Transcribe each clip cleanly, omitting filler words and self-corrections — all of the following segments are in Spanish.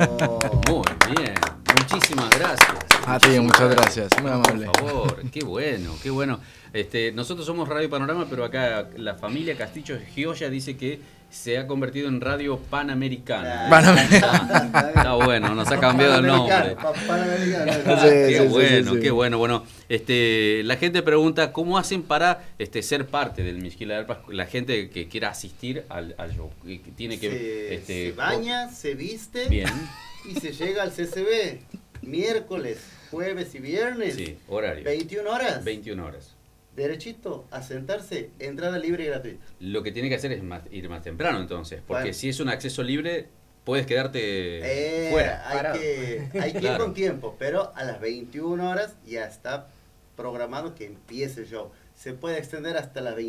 Muy bien, muchísimas gracias. A ti, muchas gracias, muy amable. Por favor, qué bueno, qué bueno. Nosotros somos Radio Panorama, pero acá la familia Castillo Gioia dice que se ha convertido en Radio Panamericana. Está bueno, nos ha cambiado el nombre. Qué bueno, qué bueno. Bueno, la gente pregunta cómo hacen para ser parte del Mixquila del Paz, la gente que quiera asistir al show. Que tiene que se baña, se viste bien y se llega al CCB miércoles, jueves y viernes. Sí, horario. 21 horas. 21 horas. Derechito, a sentarse, entrada libre y gratuita. Lo que tiene que hacer es ir más temprano entonces, porque si es un acceso libre, puedes quedarte fuera. Hay que ir con tiempo, pero a las 21 horas ya está programado que empiece el show. Se puede extender hasta las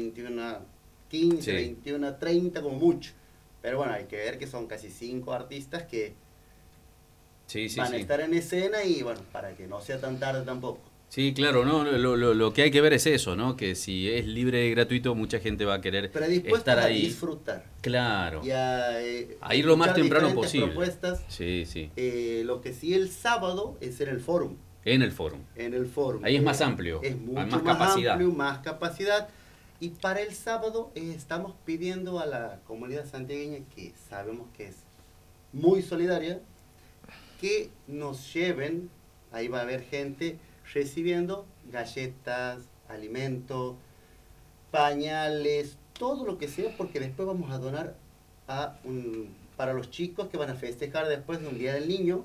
21:15, 21:30 como mucho. Pero bueno, hay que ver que son casi 5 artistas que van a estar en escena y bueno, para que no sea tan tarde tampoco. Sí, claro, no, lo que hay que ver es eso, ¿no? Que si es libre y gratuito, mucha gente va a querer estar ahí. A disfrutar. Claro. Y a ir lo más temprano posible. Propuestas. Sí, sí. Lo que sí el sábado es en el fórum. En el fórum. En el fórum. Ahí es más amplio. Es mucho hay más capacidad. amplio, más capacidad. Y para el sábado estamos pidiendo a la comunidad santiagueña, que sabemos que es muy solidaria, que nos lleven, ahí va a haber gente recibiendo galletas, alimentos, pañales, todo lo que sea, porque después vamos a donar para los chicos que van a festejar después de un Día del Niño.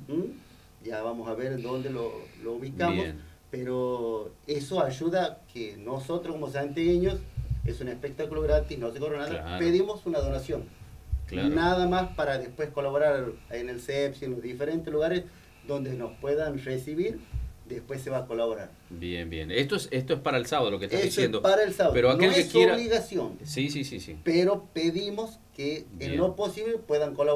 Ya vamos a ver dónde lo ubicamos. Bien. Pero eso ayuda que nosotros como santiagueños, es un espectáculo gratis, no se cobra nada, claro. Pedimos una donación. Claro. Nada más para después colaborar en el CEPS y en los diferentes lugares donde nos puedan recibir. Después se va a colaborar. Bien, bien. Esto es para el sábado lo que estás diciendo. Es para el sábado. Pero aquel no que es quiera... obligación. Sí. Pero pedimos que en lo posible puedan colaborar.